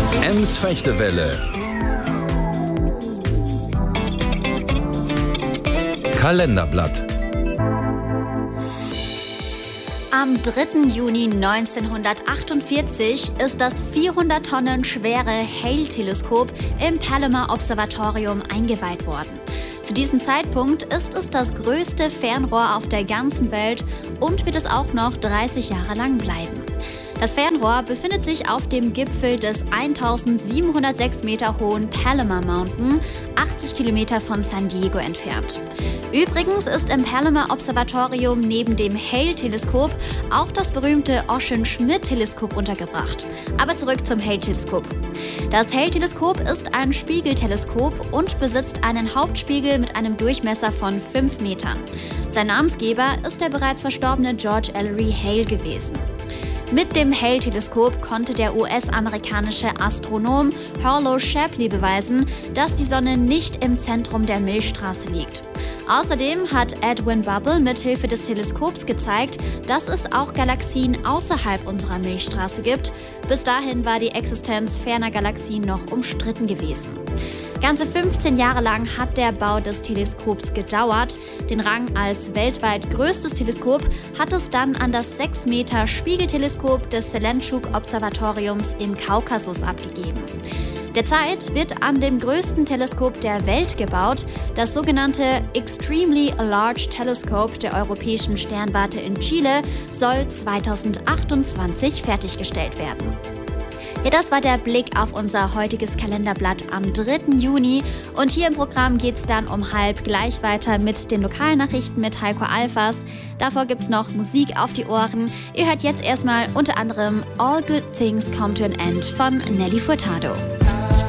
Ems Fechtewelle. Kalenderblatt. Am 3. Juni 1948 ist das 400 Tonnen schwere Hale-Teleskop im Palomar-Observatorium eingeweiht worden. Zu diesem Zeitpunkt ist es das größte Fernrohr auf der ganzen Welt und wird es auch noch 30 Jahre lang bleiben. Das Fernrohr befindet sich auf dem Gipfel des 1706 Meter hohen Palomar Mountain, 80 Kilometer von San Diego entfernt. Übrigens ist im Palomar-Observatorium neben dem Hale-Teleskop auch das berühmte Ocean-Schmidt-Teleskop untergebracht. Aber zurück zum Hale-Teleskop. Das Hale-Teleskop ist ein Spiegelteleskop und besitzt einen Hauptspiegel mit einem Durchmesser von 5 Metern. Sein Namensgeber ist der bereits verstorbene George Ellery Hale gewesen. Mit dem Hale-Teleskop konnte der US-amerikanische Astronom Harlow Shapley beweisen, dass die Sonne nicht im Zentrum der Milchstraße liegt. Außerdem hat Edwin Hubble mithilfe des Teleskops gezeigt, dass es auch Galaxien außerhalb unserer Milchstraße gibt. Bis dahin war die Existenz ferner Galaxien noch umstritten gewesen. Ganze 15 Jahre lang hat der Bau des Teleskops gedauert. Den Rang als weltweit größtes Teleskop hat es dann an das 6 Meter Spiegelteleskop des Selenschuk-Observatoriums im Kaukasus abgegeben. Derzeit wird an dem größten Teleskop der Welt gebaut. Das sogenannte Extremely Large Telescope der Europäischen Sternwarte in Chile soll 2028 fertiggestellt werden. Ja, das war der Blick auf unser heutiges Kalenderblatt am 3. Juni. Und hier im Programm geht es dann um 12:30 gleich weiter mit den Lokalnachrichten mit Heiko Alfas. Davor gibt es noch Musik auf die Ohren. Ihr hört jetzt erstmal unter anderem All Good Things Come to an End von Nelly Furtado.